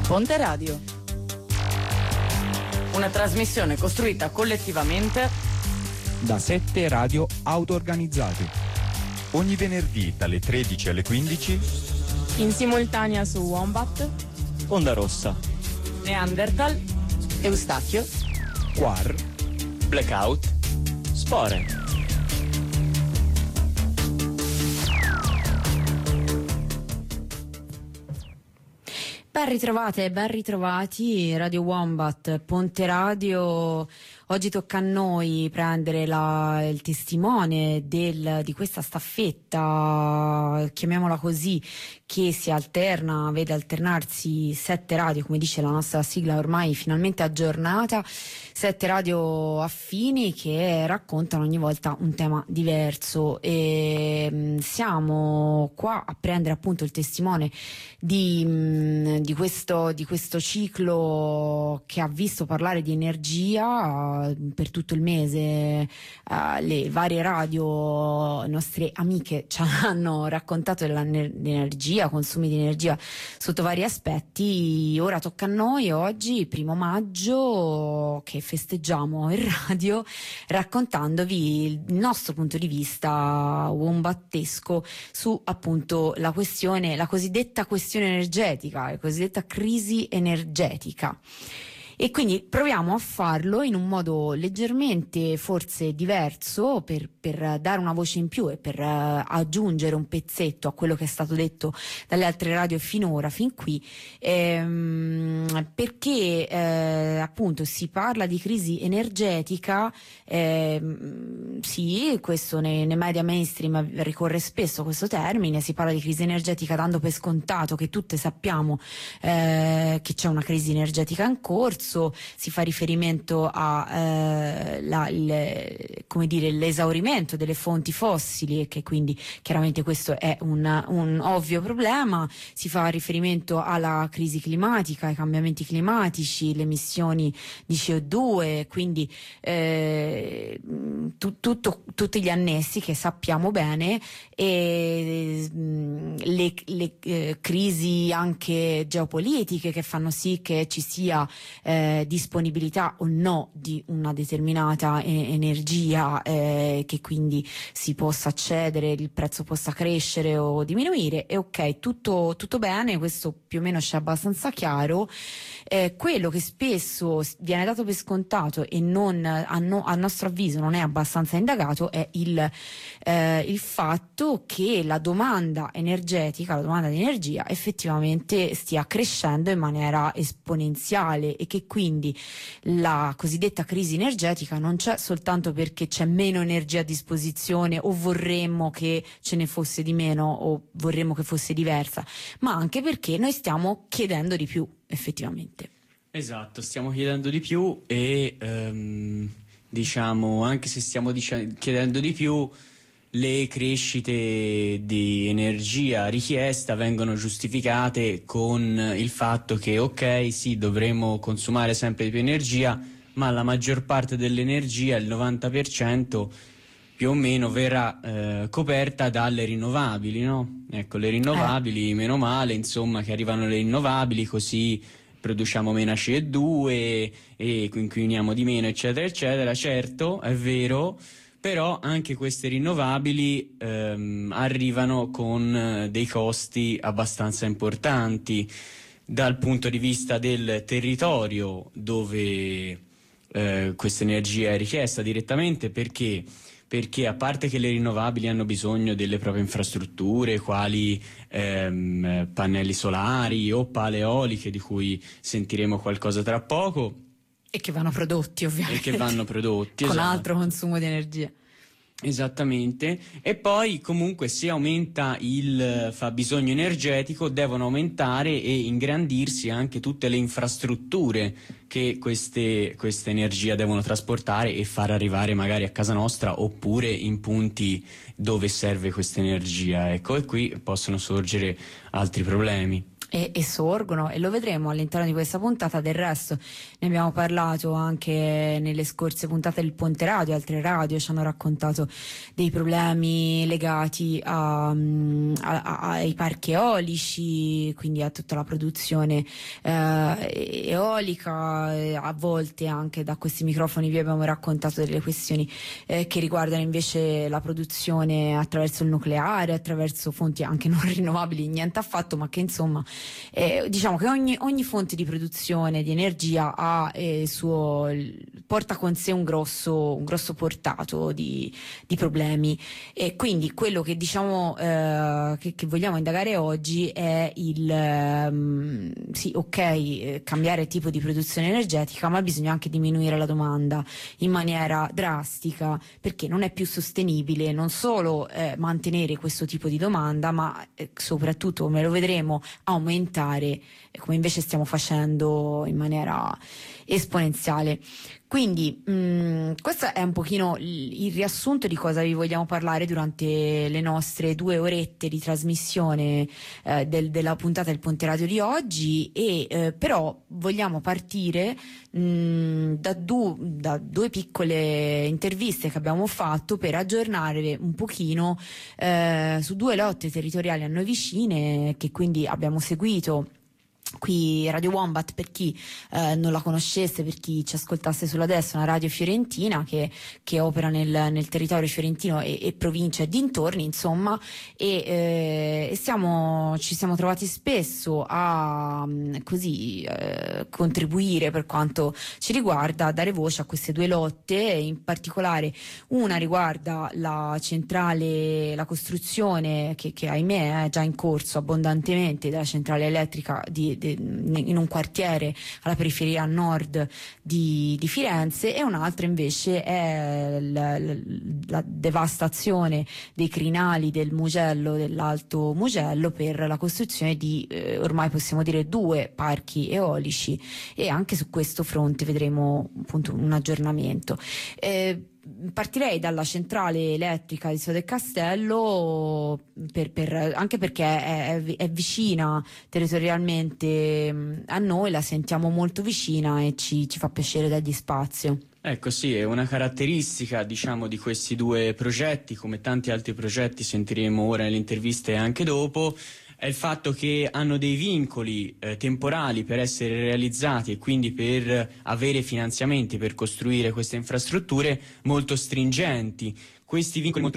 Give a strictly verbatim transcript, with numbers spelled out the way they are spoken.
Ponte Radio. Una trasmissione costruita collettivamente da sette radio auto-organizzate. Ogni venerdì dalle tredici alle quindici in simultanea su Wombat, Onda Rossa, Neanderthal, Eustachio, Quar, Blackout, Spore. Ben ritrovate, ben ritrovati, Radio Wombat, Ponte Radio. Oggi tocca a noi prendere la, il testimone del, di questa staffetta, chiamiamola così, che si alterna, vede alternarsi sette radio, come dice la nostra sigla ormai finalmente aggiornata, sette radio affini che raccontano ogni volta un tema diverso. E mh, siamo qua a prendere appunto il testimone di, mh, di, questo, di questo ciclo che ha visto parlare di energia per tutto il mese. Uh, le varie radio, nostre amiche, ci hanno raccontato dell'energia, consumi di energia sotto vari aspetti. Ora tocca a noi, oggi, primo maggio, che festeggiamo in radio, raccontandovi il nostro punto di vista wombattesco su appunto la questione, la cosiddetta questione energetica, la cosiddetta crisi energetica. E quindi proviamo a farlo in un modo leggermente forse diverso per, per dare una voce in più e per uh, aggiungere un pezzetto a quello che è stato detto dalle altre radio finora, fin qui, ehm, perché eh, appunto si parla di crisi energetica, ehm, sì, questo nei, nei media mainstream ricorre spesso questo termine, si parla di crisi energetica dando per scontato che tutte sappiamo eh, che c'è una crisi energetica in corso. Si fa riferimento a eh, la, il, come dire, l'esaurimento delle fonti fossili e che quindi chiaramente questo è un, un ovvio problema. Si fa riferimento alla crisi climatica, ai cambiamenti climatici, le emissioni di C O due, quindi eh, tu, tutto, tutti gli annessi che sappiamo bene, e mh, le, le eh, crisi anche geopolitiche che fanno sì che ci sia eh, disponibilità o no di una determinata eh, energia, eh, che quindi si possa accedere, il prezzo possa crescere o diminuire. E ok, tutto, tutto bene, questo più o meno c'è abbastanza chiaro. Eh, quello che spesso viene dato per scontato e non, a, no, a nostro avviso non è abbastanza indagato è il, eh, il fatto che la domanda energetica, la domanda di energia effettivamente stia crescendo in maniera esponenziale, e che quindi la cosiddetta crisi energetica non c'è soltanto perché c'è meno energia a disposizione o vorremmo che ce ne fosse di meno o vorremmo che fosse diversa, ma anche perché noi stiamo chiedendo di più effettivamente. Esatto, stiamo chiedendo di più e ehm, diciamo, anche se stiamo dic- chiedendo di più, le crescite di energia richiesta vengono giustificate con il fatto che ok, sì, dovremo consumare sempre di più energia, ma la maggior parte dell'energia, il novanta per cento più o meno, verrà eh, coperta dalle rinnovabili, no? Ecco, le rinnovabili, eh. meno male, insomma, che arrivano le rinnovabili, così produciamo meno C O due e inquiniamo di meno, eccetera, eccetera. Certo, è vero, però anche queste rinnovabili ehm, arrivano con eh, dei costi abbastanza importanti dal punto di vista del territorio dove eh, questa energia è richiesta direttamente, perché perché a parte che le rinnovabili hanno bisogno delle proprie infrastrutture, quali ehm, pannelli solari o pale eoliche, di cui sentiremo qualcosa tra poco, e che vanno prodotti ovviamente, e che vanno prodotti con esatto. altro consumo di energia. Esattamente. E poi comunque se aumenta il fabbisogno energetico devono aumentare e ingrandirsi anche tutte le infrastrutture che queste, questa energia devono trasportare e far arrivare magari a casa nostra oppure in punti dove serve questa energia, ecco, e qui possono sorgere altri problemi. E, e sorgono, e lo vedremo all'interno di questa puntata. Del resto ne abbiamo parlato anche nelle scorse puntate del Ponte Radio. Altre radio ci hanno raccontato dei problemi legati a, a, a, ai parchi eolici, quindi a tutta la produzione eh, eolica. A volte anche da questi microfoni vi abbiamo raccontato delle questioni eh, che riguardano invece la produzione attraverso il nucleare, attraverso fonti anche non rinnovabili, niente affatto, ma che insomma Eh, diciamo che ogni, ogni fonte di produzione di energia ha eh, suo, porta con sé un grosso, un grosso portato di, di problemi, e quindi quello che diciamo eh, che, che vogliamo indagare oggi è il um, sì, ok, eh, cambiare tipo di produzione energetica, ma bisogna anche diminuire la domanda in maniera drastica, perché non è più sostenibile non solo eh, mantenere questo tipo di domanda, ma eh, soprattutto, come lo vedremo, aumentare, come invece stiamo facendo in maniera esponenziale. Quindi mh, questo è un pochino il, il riassunto di cosa vi vogliamo parlare durante le nostre due orette di trasmissione eh, del, della puntata del Ponte Radio di oggi, e eh, però vogliamo partire mh, da, du, da due piccole interviste che abbiamo fatto per aggiornare un pochino eh, su due lotte territoriali a noi vicine, che quindi abbiamo seguito qui. Radio Wombat, per chi eh, non la conoscesse, per chi ci ascoltasse solo adesso, una radio fiorentina che, che opera nel, nel territorio fiorentino e, e provincia e dintorni, insomma, e, eh, e siamo, ci siamo trovati spesso a così eh, contribuire, per quanto ci riguarda, a dare voce a queste due lotte. In particolare una riguarda la centrale, la costruzione che, che ahimè è già in corso abbondantemente della centrale elettrica di in un quartiere alla periferia nord di, di Firenze, e un'altra invece è la, la, la devastazione dei crinali del Mugello, dell'Alto Mugello, per la costruzione di eh, ormai possiamo dire due parchi eolici, e anche su questo fronte vedremo appunto un aggiornamento. Eh, Partirei dalla centrale elettrica di Sode Castello, per, per, anche perché è, è, è vicina territorialmente a noi, la sentiamo molto vicina e ci, ci fa piacere dargli spazio. Ecco, sì, è una caratteristica, diciamo, di questi due progetti, come tanti altri progetti sentiremo ora nelle interviste e anche dopo, è il fatto che hanno dei vincoli eh, temporali per essere realizzati e quindi per avere finanziamenti per costruire queste infrastrutture molto stringenti. Questi vincoli molto